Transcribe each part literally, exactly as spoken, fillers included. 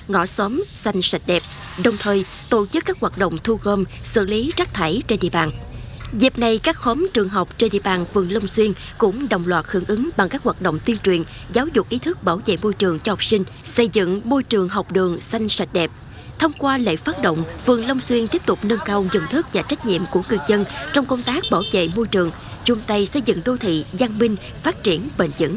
ngõ xóm xanh sạch đẹp, đồng thời tổ chức các hoạt động thu gom, xử lý rác thải trên địa bàn. Dịp này, các khóm trường học trên địa bàn phường Long Xuyên cũng đồng loạt hưởng ứng bằng các hoạt động tuyên truyền, giáo dục ý thức bảo vệ môi trường cho học sinh, xây dựng môi trường học đường xanh sạch đẹp. Thông qua lễ phát động, phường Long Xuyên tiếp tục nâng cao nhận thức và trách nhiệm của người dân trong công tác bảo vệ môi trường, chung tay xây dựng đô thị văn minh, phát triển bền vững.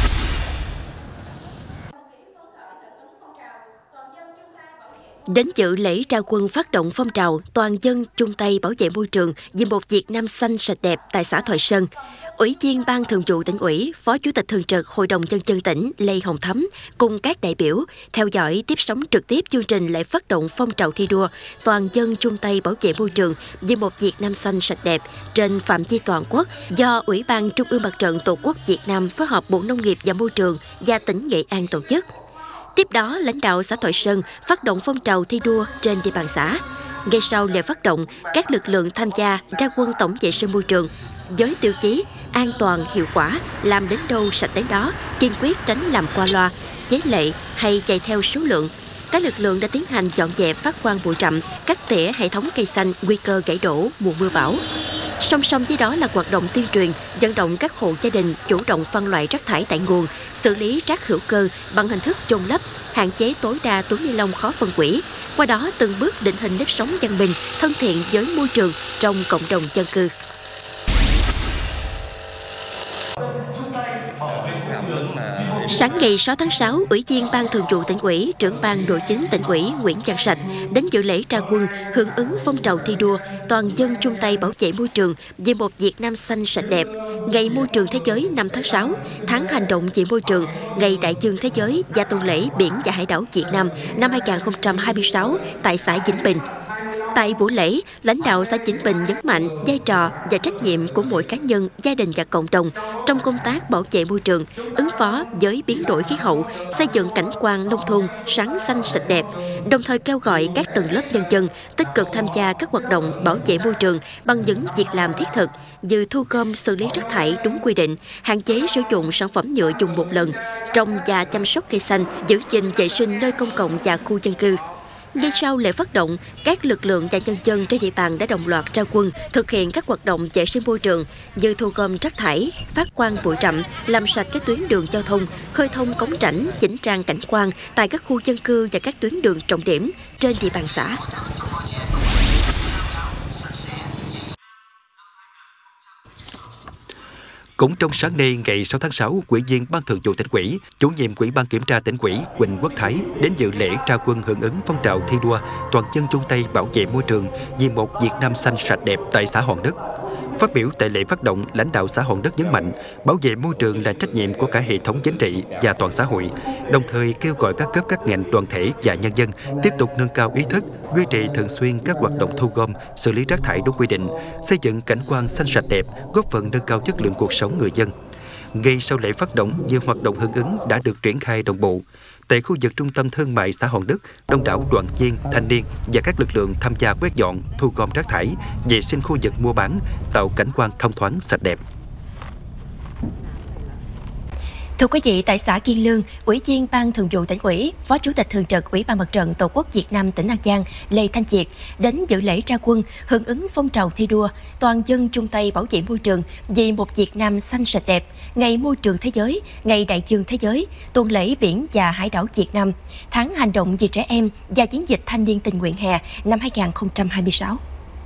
Đến dự lễ trao quân phát động phong trào toàn dân chung tay bảo vệ môi trường vì một Việt Nam xanh sạch đẹp tại xã Thoại Sơn, Ủy viên Ban Thường vụ Tỉnh ủy, Phó Chủ tịch Thường trực Hội đồng Nhân dân tỉnh Lê Hồng Thắm cùng các đại biểu theo dõi tiếp sóng trực tiếp chương trình lễ phát động phong trào thi đua toàn dân chung tay bảo vệ môi trường vì một Việt Nam xanh sạch đẹp trên phạm vi toàn quốc do Ủy ban Trung ương Mặt trận Tổ quốc Việt Nam phối hợp Bộ Nông nghiệp và Môi trường và tỉnh Nghệ An tổ chức. Tiếp đó, lãnh đạo xã Thoại Sơn phát động phong trào thi đua trên địa bàn xã. Ngay sau lễ phát động, các lực lượng tham gia ra quân tổng vệ sinh môi trường với tiêu chí an toàn, hiệu quả, làm đến đâu sạch đến đó, kiên quyết tránh làm qua loa, chế lệ hay chạy theo số lượng. Các lực lượng đã tiến hành dọn dẹp phát quang bụi rậm, cắt tỉa hệ thống cây xanh nguy cơ gãy đổ mùa mưa bão. Song song với đó là hoạt động tuyên truyền, vận động các hộ gia đình chủ động phân loại rác thải tại nguồn, xử lý rác hữu cơ bằng hình thức chôn lấp, hạn chế tối đa túi ni lông khó phân hủy. Qua đó từng bước định hình nếp sống văn minh, thân thiện với môi trường trong cộng đồng dân cư. Sáng ngày sáu tháng sáu, Ủy viên Ban Thường vụ Tỉnh ủy, Trưởng ban Nội chính Tỉnh ủy Nguyễn Văn Sạch đến dự lễ ra quân hưởng ứng phong trào thi đua toàn dân chung tay bảo vệ môi trường vì một Việt Nam xanh sạch đẹp, Ngày Môi trường Thế giới năm tháng sáu, Tháng hành động vì môi trường, Ngày Đại dương Thế giới và tuần lễ Biển và Hải đảo Việt Nam năm hai nghìn không trăm hai mươi sáu tại xã Vĩnh Bình. Tại buổi lễ, lãnh đạo xã Vĩnh Bình nhấn mạnh vai trò và trách nhiệm của mỗi cá nhân, gia đình và cộng đồng trong công tác bảo vệ môi trường, ứng phó với biến đổi khí hậu, xây dựng cảnh quan nông thôn sáng xanh sạch đẹp, đồng thời kêu gọi các tầng lớp nhân dân tích cực tham gia các hoạt động bảo vệ môi trường bằng những việc làm thiết thực như thu gom xử lý rác thải đúng quy định, hạn chế sử dụng sản phẩm nhựa dùng một lần, trồng và chăm sóc cây xanh, giữ gìn vệ sinh nơi công cộng và khu dân cư. Ngay sau lễ phát động, các lực lượng và nhân dân trên địa bàn đã đồng loạt ra quân thực hiện các hoạt động vệ sinh môi trường như thu gom rác thải, phát quang bụi rậm, làm sạch các tuyến đường giao thông, khơi thông cống rãnh, chỉnh trang cảnh quan tại các khu dân cư và các tuyến đường trọng điểm trên địa bàn xã. Cũng trong sáng nay, ngày sáu tháng sáu, Ủy viên Ban Thường vụ Tỉnh ủy, Chủ nhiệm Ủy ban Kiểm tra Tỉnh ủy Quỳnh Quốc Thái đến dự lễ ra quân hưởng ứng phong trào thi đua toàn dân chung tay bảo vệ môi trường vì một Việt Nam xanh sạch đẹp tại xã Hòn Đất. Phát biểu tại lễ phát động, lãnh đạo xã Hòn Đất nhấn mạnh bảo vệ môi trường là trách nhiệm của cả hệ thống chính trị và toàn xã hội, đồng thời kêu gọi các cấp các ngành đoàn thể và nhân dân tiếp tục nâng cao ý thức, duy trì thường xuyên các hoạt động thu gom, xử lý rác thải đúng quy định, xây dựng cảnh quan xanh sạch đẹp, góp phần nâng cao chất lượng cuộc sống người dân. Ngay sau lễ phát động, nhiều hoạt động hưởng ứng đã được triển khai đồng bộ. Tại khu vực trung tâm thương mại xã Hòn Đất, đông đảo đoàn viên, thanh niên và các lực lượng tham gia quét dọn, thu gom rác thải, vệ sinh khu vực mua bán, tạo cảnh quan thông thoáng sạch đẹp. Thưa quý vị, tại xã Kiên Lương, Ủy viên Ban Thường vụ Tỉnh ủy, Phó Chủ tịch Thường trực Ủy ban Mặt trận Tổ quốc Việt Nam tỉnh An Giang Lê Thanh Chiệt đến dự lễ ra quân hưởng ứng phong trào thi đua toàn dân chung tay bảo vệ môi trường vì một Việt Nam xanh sạch đẹp, Ngày Môi trường Thế giới, Ngày Đại dương Thế giới, tuần lễ Biển và Hải đảo Việt Nam, Tháng hành động vì trẻ em và chiến dịch thanh niên tình nguyện hè năm hai nghìn không trăm hai mươi sáu.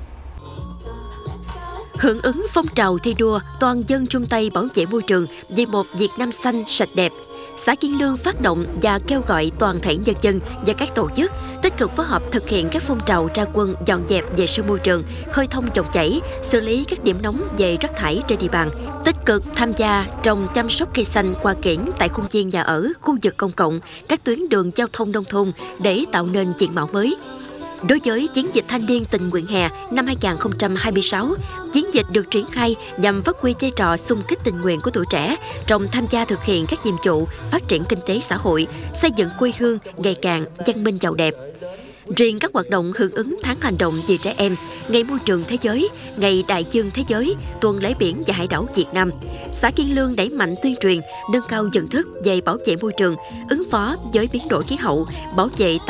Hưởng ứng phong trào thi đua toàn dân chung tay bảo vệ môi trường vì một Việt Nam xanh sạch đẹp, xã Kiên Lương phát động và kêu gọi toàn thể nhân dân và các tổ chức tích cực phối hợp thực hiện các phong trào ra quân dọn dẹp vệ sinh môi trường, khơi thông dòng chảy, xử lý các điểm nóng về rác thải trên địa bàn, tích cực tham gia trồng chăm sóc cây xanh hoa kiển tại khuôn viên nhà ở, khu vực công cộng, các tuyến đường giao thông nông thôn để tạo nên diện mạo mới. Đối với chiến dịch thanh niên tình nguyện hè năm hai nghìn không trăm hai mươi sáu, chiến dịch được triển khai nhằm phát huy vai trò xung kích tình nguyện của tuổi trẻ trong tham gia thực hiện các nhiệm vụ phát triển kinh tế xã hội, xây dựng quê hương ngày càng văn minh giàu đẹp. Riêng các hoạt động hưởng ứng tháng hành động vì trẻ em, Ngày Môi trường Thế giới, Ngày Đại dương Thế giới, tuần lễ Biển và Hải đảo Việt Nam, xã Kiên Lương đẩy mạnh tuyên truyền, nâng cao nhận thức về bảo vệ môi trường, ứng phó với biến đổi khí hậu, bảo vệ